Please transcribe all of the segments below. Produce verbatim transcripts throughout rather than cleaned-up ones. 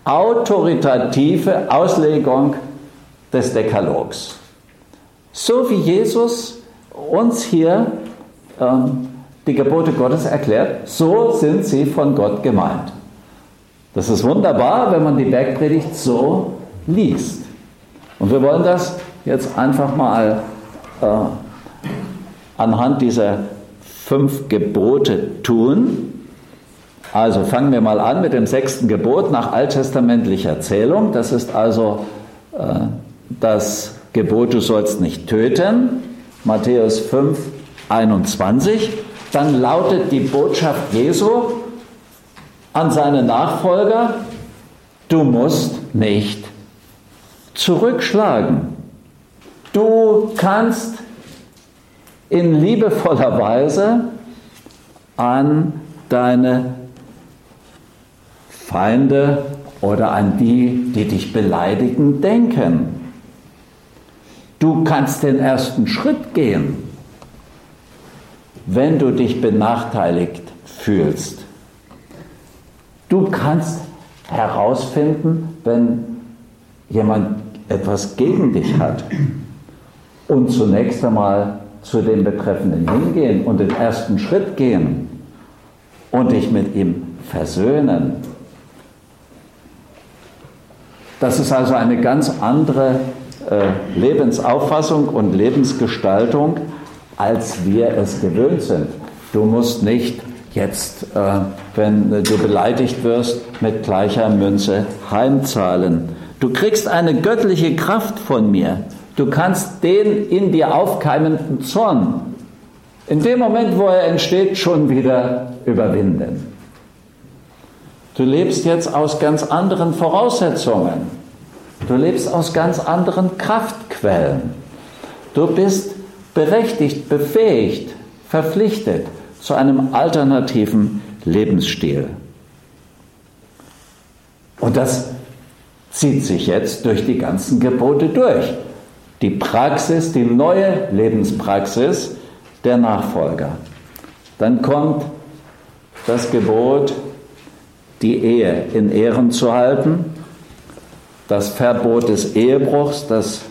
autoritative Auslegung des Dekalogs. So wie Jesus uns hier ähm, die Gebote Gottes erklärt, so sind sie von Gott gemeint. Das ist wunderbar, wenn man die Bergpredigt so liest. Und wir wollen das jetzt einfach mal äh, anhand dieser fünf Gebote tun. Also fangen wir mal an mit dem sechsten Gebot nach alttestamentlicher Zählung. Das ist also äh, das Gebot, du sollst nicht töten. Matthäus fünf, einundzwanzig. Dann lautet die Botschaft Jesu an seine Nachfolger, du musst nicht zurückschlagen. Du kannst in liebevoller Weise an deine Feinde oder an die, die dich beleidigen, denken. Du kannst den ersten Schritt gehen, wenn du dich benachteiligt fühlst. Du kannst herausfinden, wenn jemand etwas gegen dich hat und zunächst einmal zu dem Betreffenden hingehen und den ersten Schritt gehen und dich mit ihm versöhnen. Das ist also eine ganz andere äh, Lebensauffassung und Lebensgestaltung, als wir es gewöhnt sind. Du musst nicht jetzt, äh, wenn du beleidigt wirst, mit gleicher Münze heimzahlen. Du kriegst eine göttliche Kraft von mir. Du kannst den in dir aufkeimenden Zorn in dem Moment, wo er entsteht, schon wieder überwinden. Du lebst jetzt aus ganz anderen Voraussetzungen. Du lebst aus ganz anderen Kraftquellen. Du bist berechtigt, befähigt, verpflichtet zu einem alternativen Lebensstil. Und das zieht sich jetzt durch die ganzen Gebote durch. Die Praxis, die neue Lebenspraxis der Nachfolger. Dann kommt das Gebot, die Ehe in Ehren zu halten, das Verbot des Ehebruchs, das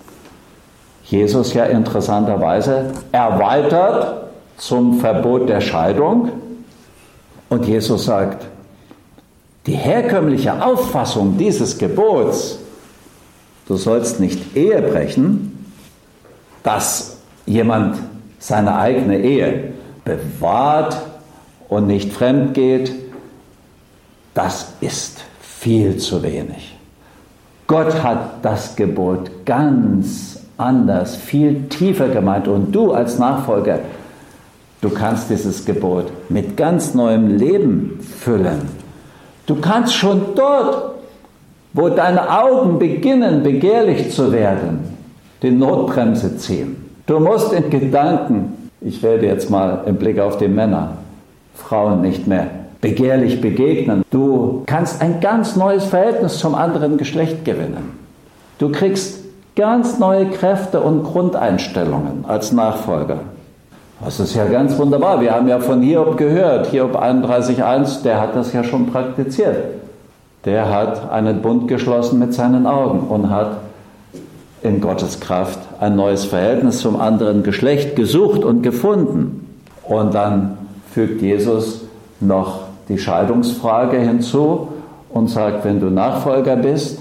Jesus ja interessanterweise erweitert zum Verbot der Scheidung. Und Jesus sagt, die herkömmliche Auffassung dieses Gebots, du sollst nicht Ehe brechen, dass jemand seine eigene Ehe bewahrt und nicht fremd geht, das ist viel zu wenig. Gott hat das Gebot ganz anders, viel tiefer gemeint. Und du als Nachfolger, du kannst dieses Gebot mit ganz neuem Leben füllen. Du kannst schon dort, wo deine Augen beginnen, begehrlich zu werden, die Notbremse ziehen. Du musst in Gedanken, ich werde jetzt mal im Blick auf die Männer, Frauen nicht mehr begehrlich begegnen. Du kannst ein ganz neues Verhältnis zum anderen Geschlecht gewinnen. Du kriegst ganz neue Kräfte und Grundeinstellungen als Nachfolger. Das ist ja ganz wunderbar. Wir haben ja von Hiob gehört, Hiob einunddreißig eins, der hat das ja schon praktiziert. Der hat einen Bund geschlossen mit seinen Augen und hat in Gottes Kraft ein neues Verhältnis zum anderen Geschlecht gesucht und gefunden. Und dann fügt Jesus noch die Scheidungsfrage hinzu und sagt, wenn du Nachfolger bist,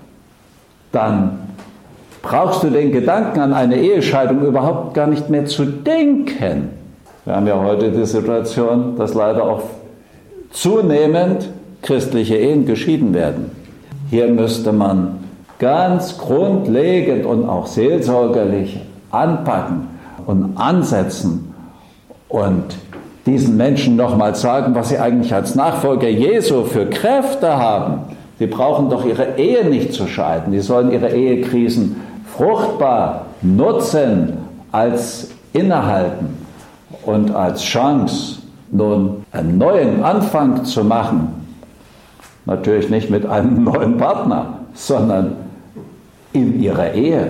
dann brauchst du den Gedanken an eine Ehescheidung überhaupt gar nicht mehr zu denken. Wir haben ja heute die Situation, dass leider auch zunehmend christliche Ehen geschieden werden. Hier müsste man ganz grundlegend und auch seelsorgerlich anpacken und ansetzen und diesen Menschen nochmal sagen, was sie eigentlich als Nachfolger Jesu für Kräfte haben. Sie brauchen doch ihre Ehe nicht zu scheiden. Die sollen ihre Ehekrisen fruchtbar nutzen, als innehalten und als Chance, nun einen neuen Anfang zu machen. Natürlich nicht mit einem neuen Partner, sondern in ihrer Ehe.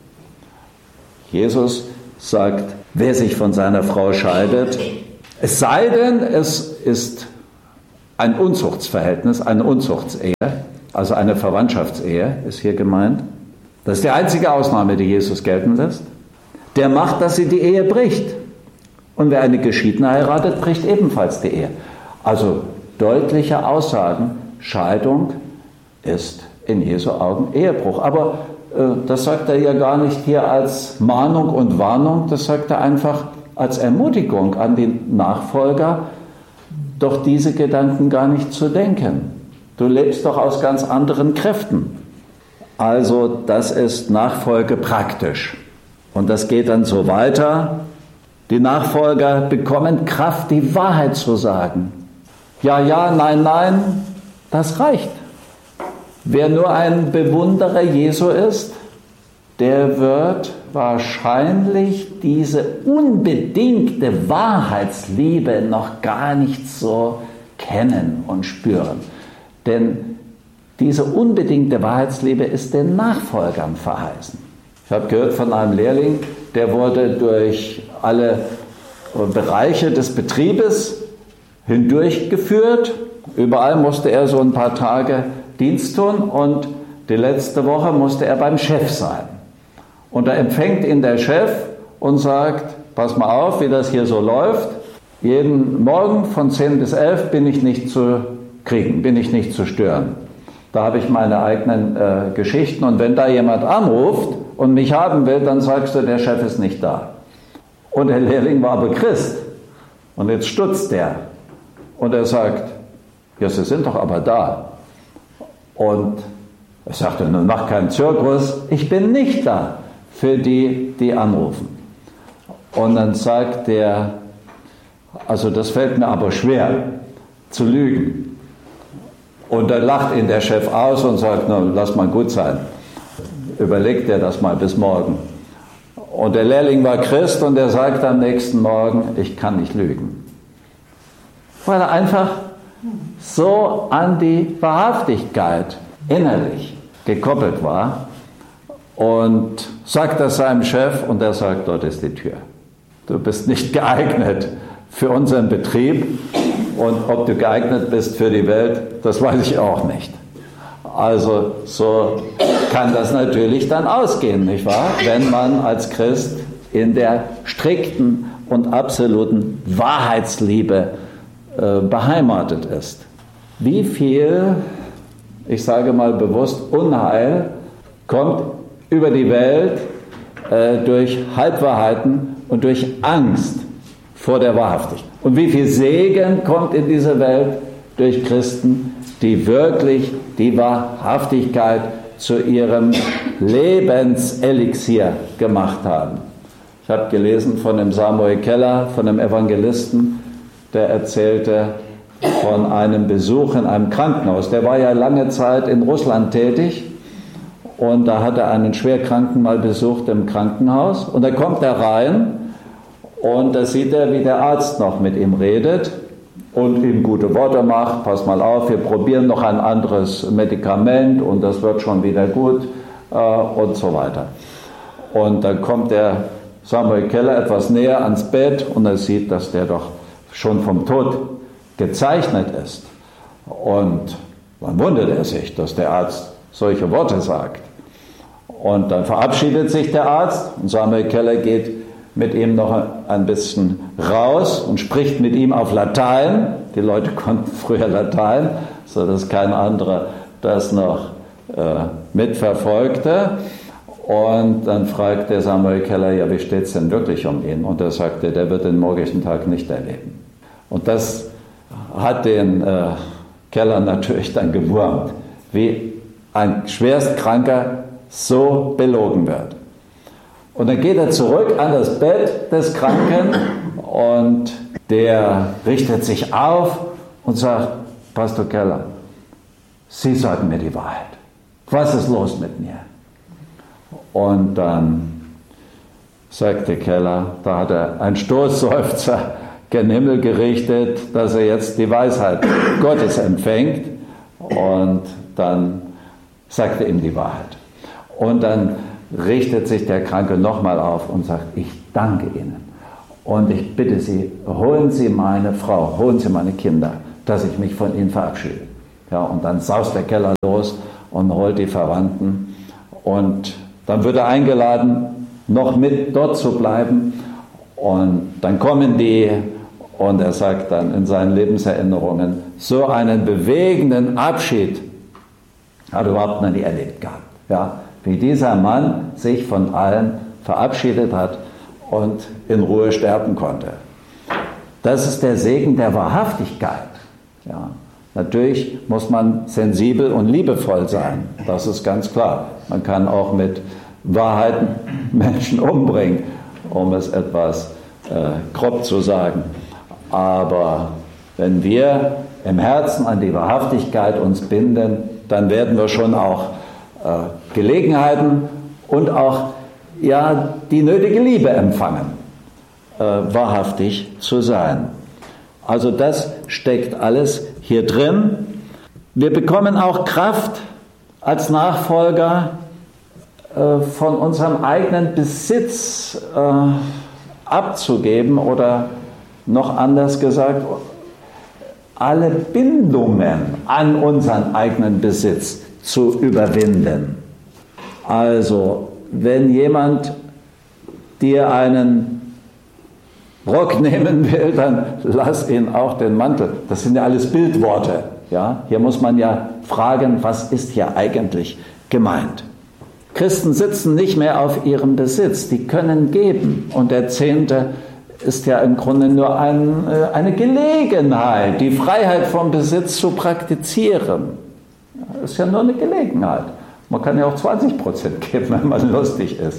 Jesus sagt, wer sich von seiner Frau scheidet, es sei denn, es ist ein Unzuchtsverhältnis, eine Unzuchtsehe, also eine Verwandtschaftsehe ist hier gemeint. Das ist die einzige Ausnahme, die Jesus gelten lässt. Der macht, dass sie die Ehe bricht. Und wer eine Geschiedene heiratet, bricht ebenfalls die Ehe. Also deutliche Aussagen, Scheidung ist in Jesu Augen Ehebruch. Aber äh, das sagt er ja gar nicht hier als Mahnung und Warnung, das sagt er einfach als Ermutigung an die Nachfolger, doch diese Gedanken gar nicht zu denken. Du lebst doch aus ganz anderen Kräften. Also das ist Nachfolge praktisch. Und das geht dann so weiter. Die Nachfolger bekommen Kraft, die Wahrheit zu sagen. Ja, ja, nein, nein, das reicht. Wer nur ein Bewunderer Jesu ist, der wird wahrscheinlich diese unbedingte Wahrheitsliebe noch gar nicht so kennen und spüren. Denn diese unbedingte Wahrheitsliebe ist den Nachfolgern verheißen. Ich habe gehört von einem Lehrling, der wurde durch alle Bereiche des Betriebes hindurchgeführt. Überall musste er so ein paar Tage Dienst tun und die letzte Woche musste er beim Chef sein. Und da empfängt ihn der Chef und sagt, pass mal auf, wie das hier so läuft. Jeden Morgen von zehn bis elf bin ich nicht zu kriegen, bin ich nicht zu stören. Da habe ich meine eigenen äh, Geschichten und wenn da jemand anruft und mich haben will, dann sagst du, der Chef ist nicht da. Und der Lehrling war aber Christ. Und jetzt stutzt der. Und er sagt, ja, Sie sind doch aber da. Und er sagte, nun mach keinen Zirkus, ich bin nicht da für die, die anrufen. Und dann sagt der, also das fällt mir aber schwer, zu lügen. Und dann lacht ihn der Chef aus und sagt, na, lass mal gut sein. Überleg dir das mal bis morgen. Und der Lehrling war Christ und er sagt am nächsten Morgen, ich kann nicht lügen. Weil er einfach so an die Wahrhaftigkeit innerlich gekoppelt war und sagt das seinem Chef und er sagt, dort ist die Tür. Du bist nicht geeignet für unseren Betrieb und ob du geeignet bist für die Welt, das weiß ich auch nicht. Also so kann das natürlich dann ausgehen, nicht wahr? Wenn man als Christ in der strikten und absoluten Wahrheitsliebe äh, beheimatet ist. Wie viel, ich sage mal bewusst, Unheil kommt über die Welt äh, durch Halbwahrheiten und durch Angst vor der Wahrhaftigkeit. Und wie viel Segen kommt in diese Welt durch Christen, die wirklich die Wahrhaftigkeit zu ihrem Lebenselixier gemacht haben. Ich habe gelesen von dem Samuel Keller, von einem Evangelisten, der erzählte von einem Besuch in einem Krankenhaus. Der war ja lange Zeit in Russland tätig und da hat er einen Schwerkranken mal besucht im Krankenhaus und da kommt er rein und da sieht er, wie der Arzt noch mit ihm redet und ihm gute Worte macht, pass mal auf, wir probieren noch ein anderes Medikament und das wird schon wieder gut äh, und so weiter. Und dann kommt der Samuel Keller etwas näher ans Bett und er sieht, dass der doch schon vom Tod gezeichnet ist. Und dann wundert er sich, dass der Arzt solche Worte sagt. Und dann verabschiedet sich der Arzt und Samuel Keller geht mit ihm noch ein bisschen raus und spricht mit ihm auf Latein. Die Leute konnten früher Latein, sodass kein anderer das noch äh, mitverfolgte. Und dann fragt der Samuel Keller, ja, wie steht es denn wirklich um ihn? Und er sagte, der wird den morgigen Tag nicht erleben. Und das hat den äh, Keller natürlich dann gewurmt, wie ein Schwerstkranker so belogen wird. Und dann geht er zurück an das Bett des Kranken und der richtet sich auf und sagt, Pastor Keller, Sie sagen mir die Wahrheit. Was ist los mit mir? Und dann sagte Keller, da hat er einen Stoßseufzer gen Himmel gerichtet, dass er jetzt die Weisheit Gottes empfängt. Und dann sagte ihm die Wahrheit. Und dann richtet sich der Kranke nochmal auf und sagt, ich danke Ihnen. Und ich bitte Sie, holen Sie meine Frau, holen Sie meine Kinder dass ich mich von ihnen verabschiede. Ja, und dann saust der Keller los und holt die Verwandten. Und dann wird er eingeladen, noch mit dort zu bleiben. Und dann kommen die und er sagt dann in seinen Lebenserinnerungen, so einen bewegenden Abschied hat er überhaupt noch nie erlebt gehabt. Ja, wie dieser Mann sich von allen verabschiedet hat und in Ruhe sterben konnte. Das ist der Segen der Wahrhaftigkeit. Ja, natürlich muss man sensibel und liebevoll sein, das ist ganz klar. Man kann auch mit Wahrheiten Menschen umbringen, um es etwas äh, grob zu sagen. Aber wenn wir im Herzen an die Wahrhaftigkeit uns binden, dann werden wir schon auch äh, Gelegenheiten und auch ja, die nötige Liebe empfangen, äh, wahrhaftig zu sein. Also das steckt alles hier drin. Wir bekommen auch Kraft als Nachfolger äh, von unserem eigenen Besitz äh, abzugeben oder noch anders gesagt, alle Bindungen an unseren eigenen Besitz zu überwinden. Also, wenn jemand dir einen Rock nehmen will, dann lass ihn auch den Mantel. Das sind ja alles Bildworte. Ja? Hier muss man ja fragen, was ist hier eigentlich gemeint? Christen sitzen nicht mehr auf ihrem Besitz, die können geben. Und der Zehnte ist ja im Grunde nur ein, eine Gelegenheit, die Freiheit vom Besitz zu praktizieren. Das ist ja nur eine Gelegenheit. Man kann ja auch zwanzig Prozent geben, wenn man lustig ist.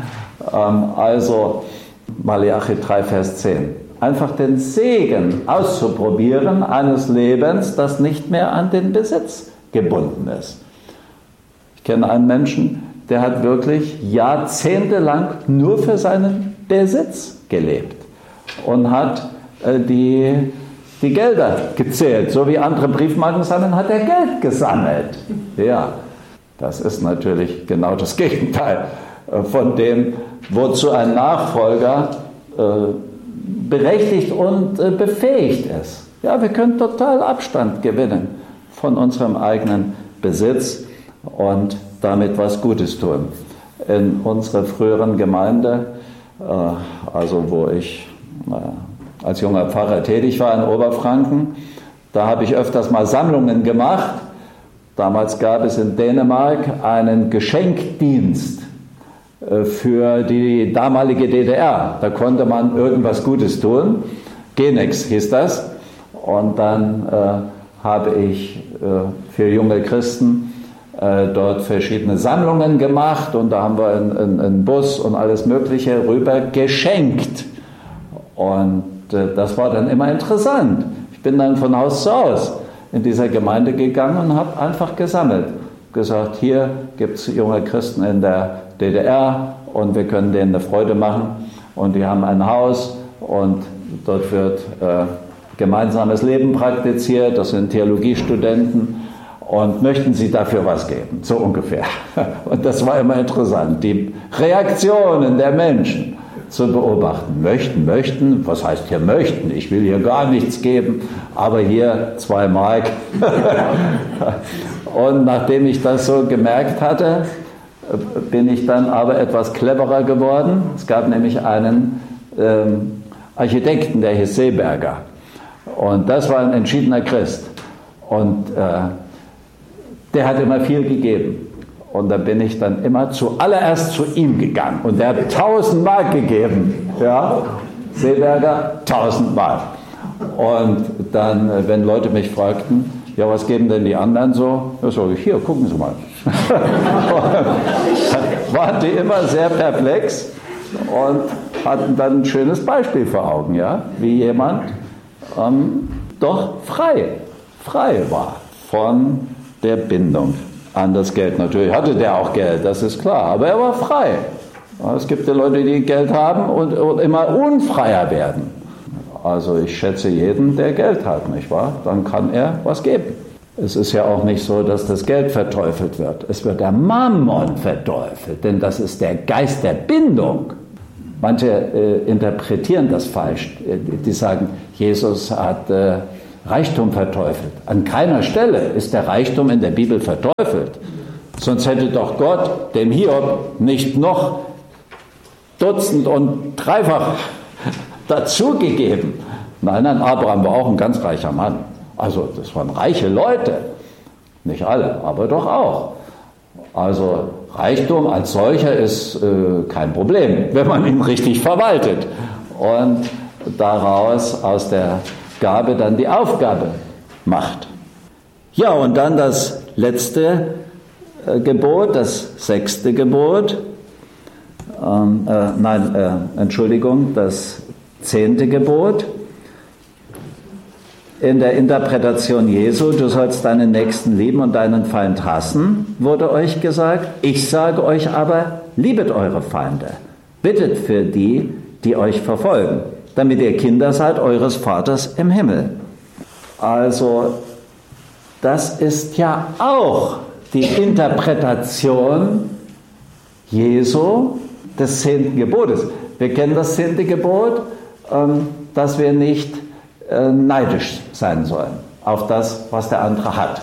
Also Malachi drei, Vers zehn. Einfach den Segen auszuprobieren eines Lebens, das nicht mehr an den Besitz gebunden ist. Ich kenne einen Menschen, der hat wirklich jahrzehntelang nur für seinen Besitz gelebt und hat äh, die, die Gelder gezählt. So wie andere Briefmarken sammeln, hat er Geld gesammelt. Ja, das ist natürlich genau das Gegenteil äh, von dem, wozu ein Nachfolger äh, berechtigt und äh, befähigt ist. Ja, wir können total Abstand gewinnen von unserem eigenen Besitz und damit was Gutes tun. In unserer früheren Gemeinde, äh, also wo ich äh, als junger Pfarrer tätig war in Oberfranken, da habe ich öfters mal Sammlungen gemacht. Damals gab es in Dänemark einen Geschenkdienst äh, für die damalige D D R. Da konnte man irgendwas Gutes tun. Genex hieß das. Und dann äh, habe ich äh, für junge Christen dort verschiedene Sammlungen gemacht und da haben wir einen, einen Bus und alles Mögliche rüber geschenkt. Und äh, das war dann immer interessant. Ich bin dann von Haus zu Haus in dieser Gemeinde gegangen und habe einfach gesammelt. Gesagt, hier gibt es junge Christen in der D D R und wir können denen eine Freude machen. Und die haben ein Haus und dort wird äh, gemeinsames Leben praktiziert. Das sind Theologiestudenten. Und möchten Sie dafür was geben? So ungefähr. Und das war immer interessant, die Reaktionen der Menschen zu beobachten. Möchten, möchten, was heißt hier möchten? Ich will hier gar nichts geben, aber hier zwei Mark. Und nachdem ich das so gemerkt hatte, bin ich dann aber etwas cleverer geworden. Es gab nämlich einen ähm, Architekten, der hieß Seeberger. Und das war ein entschiedener Christ. Und äh, der hat immer viel gegeben. Und da bin ich dann immer zuallererst zu ihm gegangen. Und der hat tausend Mark gegeben. Ja? Seeberger, tausend Mark. Und dann, wenn Leute mich fragten, ja, was geben denn die anderen so? Da sage ich, hier, gucken Sie mal. Waren die immer sehr perplex und hatten dann ein schönes Beispiel vor Augen, ja? Wie jemand ähm, doch frei, frei war von der Bindung an das Geld. Natürlich hatte der auch Geld, das ist klar, aber er war frei. Es gibt ja Leute, die Geld haben und, und immer unfreier werden. Also ich schätze jeden, der Geld hat, nicht wahr? Dann kann er was geben. Es ist ja auch nicht so, dass das Geld verteufelt wird. Es wird der Mammon verteufelt, denn das ist der Geist der Bindung. Manche äh, interpretieren das falsch. Die sagen, Jesus hat äh, Reichtum verteufelt. An keiner Stelle ist der Reichtum in der Bibel verteufelt. Sonst hätte doch Gott dem Hiob nicht noch Dutzend und dreifach dazugegeben. Nein, nein, Abraham war auch ein ganz reicher Mann. Also das waren reiche Leute. Nicht alle, aber doch auch. Also Reichtum als solcher ist äh, kein Problem, wenn man ihn richtig verwaltet. Und daraus aus der Gabe dann die Aufgabe macht. Ja, und dann das letzte äh, Gebot, das sechste Gebot. Ähm, äh, nein, äh, Entschuldigung, das zehnte Gebot. In der Interpretation Jesu, du sollst deinen Nächsten lieben und deinen Feind hassen, wurde euch gesagt. Ich sage euch aber, liebet eure Feinde, bittet für die, die euch verfolgen, damit ihr Kinder seid eures Vaters im Himmel. Also, das ist ja auch die Interpretation Jesu des zehnten Gebotes. Wir kennen das zehnte Gebot, dass wir nicht neidisch sein sollen auf das, was der andere hat.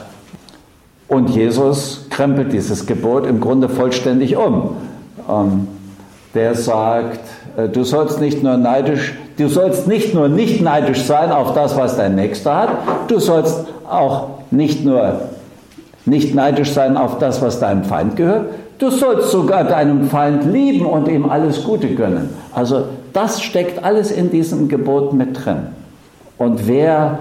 Und Jesus krempelt dieses Gebot im Grunde vollständig um. Ähm, der sagt, äh, du sollst nicht nur neidisch, du sollst nicht nur nicht neidisch sein auf das, was dein Nächster hat, du sollst auch nicht nur nicht neidisch sein auf das, was deinem Feind gehört, du sollst sogar deinem Feind lieben und ihm alles Gute gönnen. Also das steckt alles in diesem Gebot mit drin. Und wer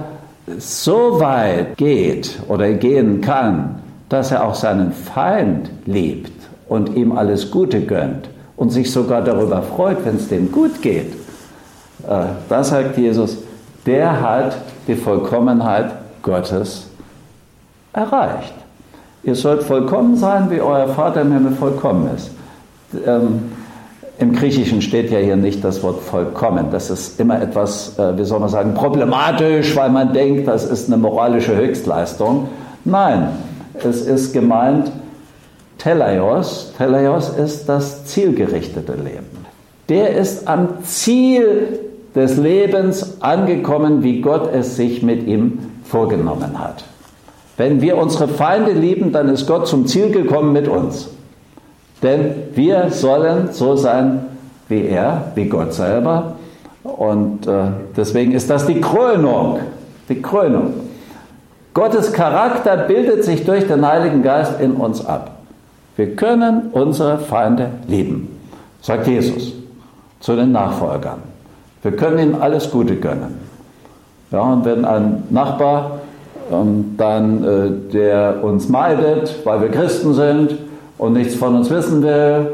so weit geht oder gehen kann, dass er auch seinen Feind liebt und ihm alles Gute gönnt und sich sogar darüber freut, wenn es dem gut geht, äh, da sagt Jesus, der hat die Vollkommenheit Gottes erreicht. Ihr sollt vollkommen sein, wie euer Vater im Himmel vollkommen ist. Ähm, Im Griechischen steht ja hier nicht das Wort vollkommen. Das ist immer etwas, äh, wie soll man sagen, problematisch, weil man denkt, das ist eine moralische Höchstleistung. Nein, es ist gemeint Teleios. Teleios ist das zielgerichtete Leben. Der ist am Ziel des Lebens angekommen, wie Gott es sich mit ihm vorgenommen hat. Wenn wir unsere Feinde lieben, dann ist Gott zum Ziel gekommen mit uns. Denn wir sollen so sein wie er, wie Gott selber. Und äh, deswegen ist das die Krönung. Die Krönung. Gottes Charakter bildet sich durch den Heiligen Geist in uns ab. Wir können unsere Feinde lieben, sagt Jesus zu den Nachfolgern. Wir können ihnen alles Gute gönnen. Ja, und wenn ein Nachbar ähm, dann, äh, der uns meidet, weil wir Christen sind, und nichts von uns wissen will,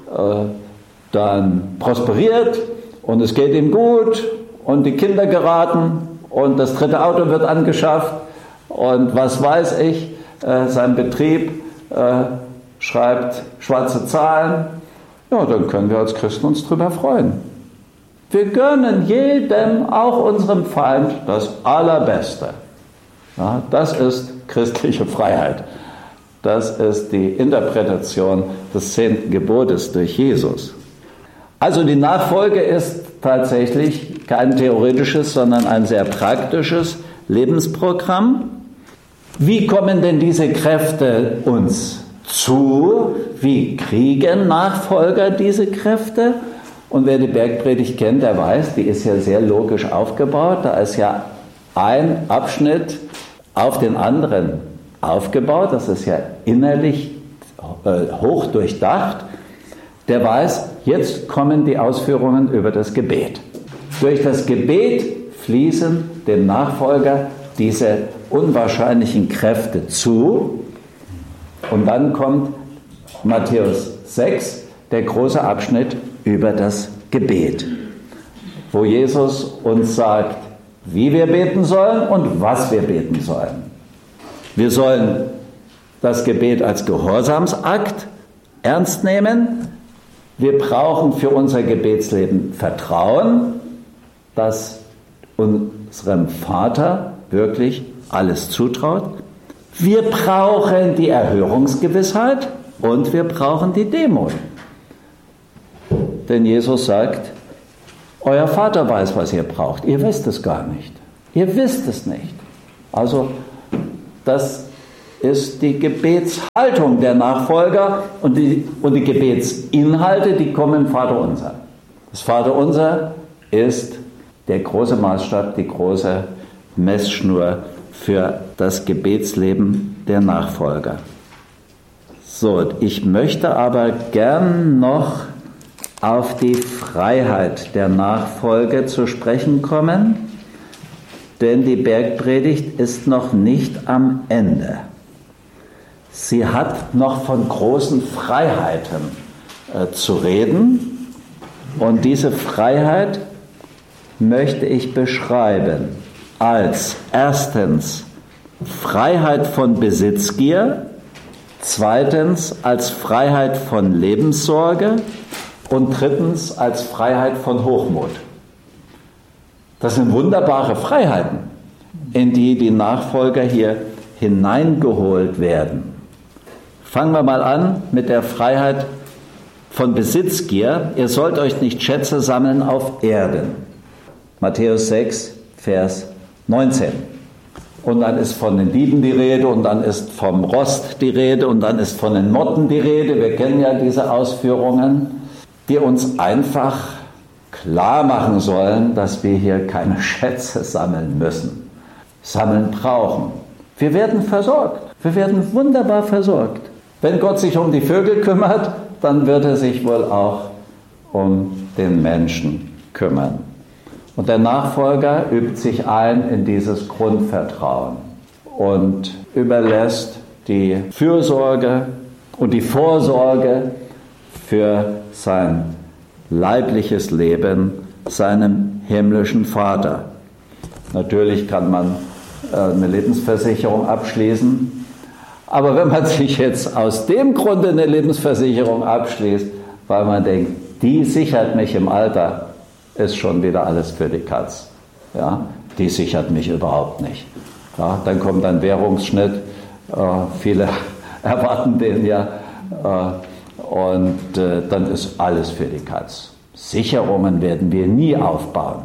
dann prosperiert und es geht ihm gut und die Kinder geraten und das dritte Auto wird angeschafft und was weiß ich, sein Betrieb schreibt schwarze Zahlen, ja, dann können wir als Christen uns drüber freuen. Wir gönnen jedem, auch unserem Feind, das Allerbeste. Ja, das ist christliche Freiheit. Das ist die Interpretation des zehnten Gebotes durch Jesus. Also die Nachfolge ist tatsächlich kein theoretisches, sondern ein sehr praktisches Lebensprogramm. Wie kommen denn diese Kräfte uns zu? Wie kriegen Nachfolger diese Kräfte? Und wer die Bergpredigt kennt, der weiß, die ist ja sehr logisch aufgebaut. Da ist ja ein Abschnitt auf den anderen aufgebaut, das ist ja innerlich äh, hoch durchdacht, der weiß, jetzt kommen die Ausführungen über das Gebet. Durch das Gebet fließen dem Nachfolger diese unwahrscheinlichen Kräfte zu und dann kommt Matthäus sechs, der große Abschnitt über das Gebet, wo Jesus uns sagt, wie wir beten sollen und was wir beten sollen. Wir sollen das Gebet als Gehorsamsakt ernst nehmen. Wir brauchen für unser Gebetsleben Vertrauen, dass unserem Vater wirklich alles zutraut. Wir brauchen die Erhörungsgewissheit und wir brauchen die Demut. Denn Jesus sagt, euer Vater weiß, was ihr braucht. Ihr wisst es gar nicht. Ihr wisst es nicht. Also das ist die Gebetshaltung der Nachfolger und die, und die Gebetsinhalte, die kommen im Vaterunser. Das Vaterunser ist der große Maßstab, die große Messschnur für das Gebetsleben der Nachfolger. So, ich möchte aber gern noch auf die Freiheit der Nachfolge zu sprechen kommen, denn die Bergpredigt ist noch nicht am Ende. Sie hat noch von großen Freiheiten äh, zu reden und diese Freiheit möchte ich beschreiben als erstens Freiheit von Besitzgier, zweitens als Freiheit von Lebenssorge und drittens als Freiheit von Hochmut. Das sind wunderbare Freiheiten, in die die Nachfolger hier hineingeholt werden. Fangen wir mal an mit der Freiheit von Besitzgier. Ihr sollt euch nicht Schätze sammeln auf Erden. Matthäus sechs, Vers neunzehn. Und dann ist von den Dieben die Rede und dann ist vom Rost die Rede und dann ist von den Motten die Rede. Wir kennen ja diese Ausführungen, die uns einfach klar machen sollen, dass wir hier keine Schätze sammeln müssen, sammeln brauchen. Wir werden versorgt. Wir werden wunderbar versorgt. Wenn Gott sich um die Vögel kümmert, dann wird er sich wohl auch um den Menschen kümmern. Und der Nachfolger übt sich ein in dieses Grundvertrauen und überlässt die Fürsorge und die Vorsorge für sein leibliches Leben seinem himmlischen Vater. Natürlich kann man eine Lebensversicherung abschließen, aber wenn man sich jetzt aus dem Grunde eine Lebensversicherung abschließt, weil man denkt, die sichert mich im Alter, ist schon wieder alles für die Katz. Ja, die sichert mich überhaupt nicht. Ja, dann kommt ein Währungsschnitt, äh, viele erwarten den ja, äh, und äh, dann ist alles für die Katz. Sicherungen werden wir nie aufbauen.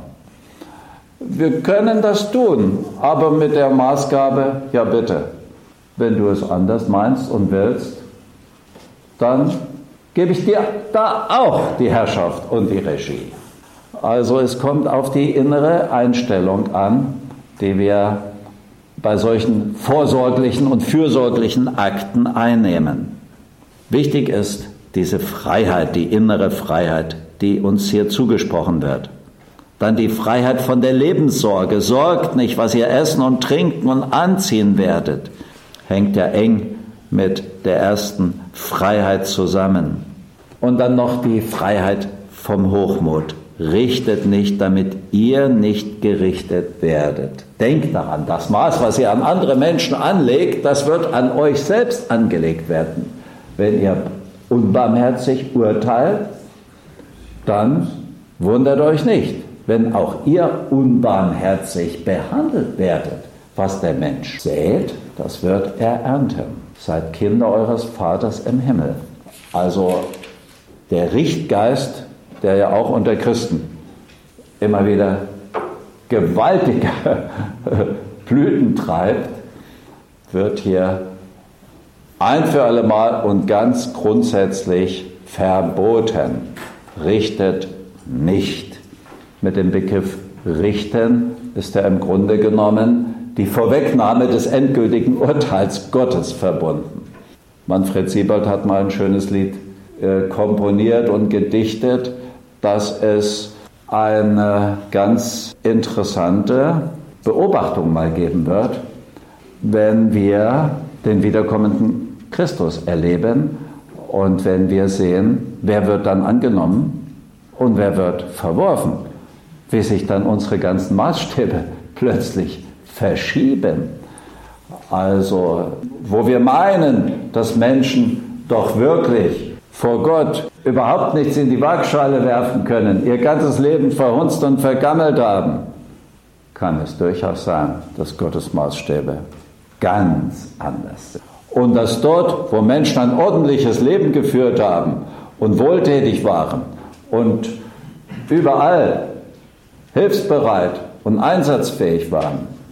Wir können das tun, aber mit der Maßgabe, ja bitte, wenn du es anders meinst und willst, dann gebe ich dir da auch die Herrschaft und die Regie. Also es kommt auf die innere Einstellung an, die wir bei solchen vorsorglichen und fürsorglichen Akten einnehmen. Wichtig ist diese Freiheit, die innere Freiheit, die uns hier zugesprochen wird. Dann die Freiheit von der Lebenssorge. Sorgt nicht, was ihr essen und trinken und anziehen werdet. Hängt ja eng mit der ersten Freiheit zusammen. Und dann noch die Freiheit vom Hochmut. Richtet nicht, damit ihr nicht gerichtet werdet. Denkt daran, das Maß, was ihr an andere Menschen anlegt, das wird an euch selbst angelegt werden. Wenn ihr unbarmherzig urteilt, dann wundert euch nicht, wenn auch ihr unbarmherzig behandelt werdet. Was der Mensch sät, das wird er ernten. Seid Kinder eures Vaters im Himmel. Also der Richtgeist, der ja auch unter Christen immer wieder gewaltige Blüten treibt, wird hier ein für alle Mal und ganz grundsätzlich verboten. Richtet nicht. Mit dem Begriff richten ist ja im Grunde genommen die Vorwegnahme des endgültigen Urteils Gottes verbunden. Manfred Siebert hat mal ein schönes Lied äh, komponiert und gedichtet, dass es eine ganz interessante Beobachtung mal geben wird, wenn wir den wiederkommenden Christus erleben und wenn wir sehen, wer wird dann angenommen und wer wird verworfen, wie sich dann unsere ganzen Maßstäbe plötzlich verschieben. Also, wo wir meinen, dass Menschen doch wirklich vor Gott überhaupt nichts in die Waagschale werfen können, ihr ganzes Leben verhunzt und vergammelt haben, kann es durchaus sein, dass Gottes Maßstäbe ganz anders sind. Und dass dort, wo Menschen ein ordentliches Leben geführt haben und wohltätig waren und überall hilfsbereit und einsatzfähig waren,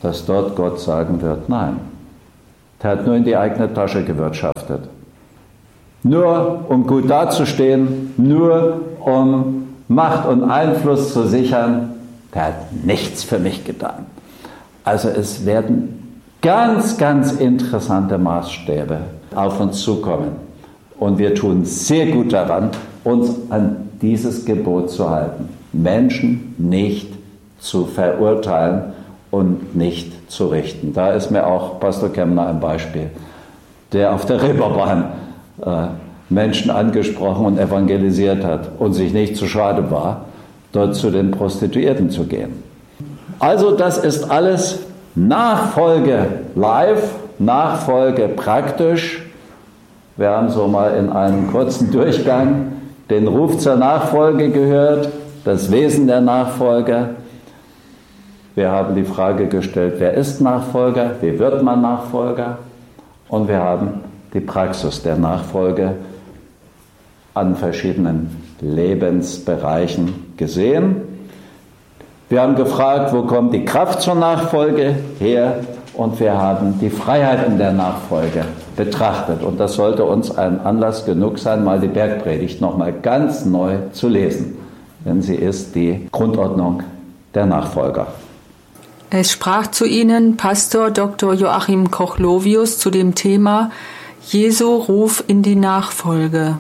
dass dort Gott sagen wird, nein, der hat nur in die eigene Tasche gewirtschaftet. Nur um gut dazustehen, nur um Macht und Einfluss zu sichern, der hat nichts für mich getan. Also es werden ganz, ganz interessante Maßstäbe auf uns zukommen. Und wir tun sehr gut daran, uns an dieses Gebot zu halten. Menschen nicht zu verurteilen und nicht zu richten. Da ist mir auch Pastor Kemner ein Beispiel, der auf der Reeperbahn äh, Menschen angesprochen und evangelisiert hat und sich nicht zu schade war, dort zu den Prostituierten zu gehen. Also das ist alles Nachfolge live, Nachfolge praktisch. Wir haben so mal in einem kurzen Durchgang den Ruf zur Nachfolge gehört, das Wesen der Nachfolge. Wir haben die Frage gestellt, wer ist Nachfolger, wie wird man Nachfolger? Und wir haben die Praxis der Nachfolge an verschiedenen Lebensbereichen gesehen. Wir haben gefragt, wo kommt die Kraft zur Nachfolge her? Und wir haben die Freiheiten der Nachfolge betrachtet. Und das sollte uns ein Anlass genug sein, mal die Bergpredigt nochmal ganz neu zu lesen. Denn sie ist die Grundordnung der Nachfolger. Es sprach zu ihnen Pastor Doktor Joachim Kochlovius zu dem Thema Jesu Ruf in die Nachfolge.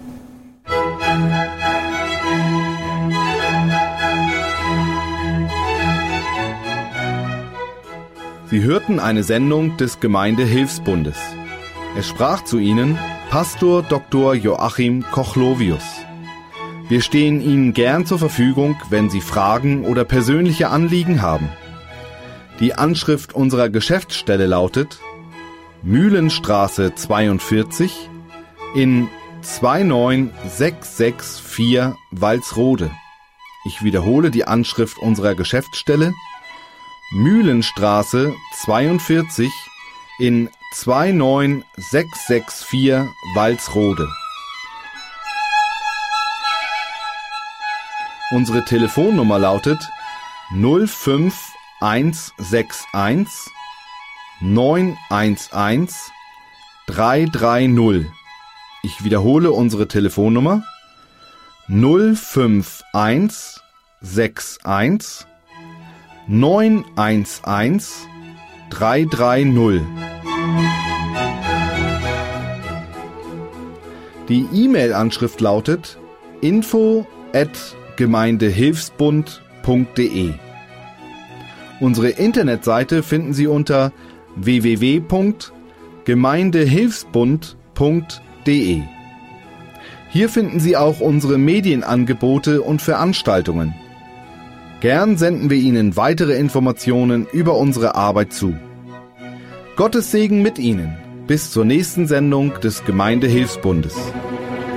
Sie hörten eine Sendung des Gemeindehilfsbundes. Es sprach zu Ihnen Pastor Doktor Joachim Kochlovius. Wir stehen Ihnen gern zur Verfügung, wenn Sie Fragen oder persönliche Anliegen haben. Die Anschrift unserer Geschäftsstelle lautet Mühlenstraße zweiundvierzig in zwei neun sechs sechs vier Walsrode. Ich wiederhole die Anschrift unserer Geschäftsstelle Mühlenstraße zweiundvierzig in zwei neun sechs sechs vier Walsrode. Unsere Telefonnummer lautet null fünf eins sechs eins neun eins eins drei drei null. Ich wiederhole unsere Telefonnummer null fünf eins sechs eins neun eins eins drei drei null. Die E-Mail-Anschrift lautet info at gemeindehilfsbund punkt de. Unsere Internetseite finden Sie unter w w w punkt gemeindehilfsbund punkt de. Hier finden Sie auch unsere Medienangebote und Veranstaltungen. Gern senden wir Ihnen weitere Informationen über unsere Arbeit zu. Gottes Segen mit Ihnen. Bis zur nächsten Sendung des Gemeindehilfsbundes.